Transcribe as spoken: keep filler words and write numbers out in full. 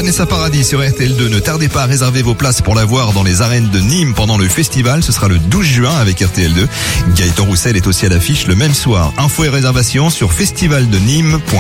Vanessa Paradis sur R T L deux. Ne tardez pas à réserver vos places pour la voir dans les arènes de Nîmes pendant le festival. Ce sera le douze juin avec R T L deux. Gaëtan Roussel est aussi à l'affiche le même soir. Infos et réservations sur festival de nîmes point com.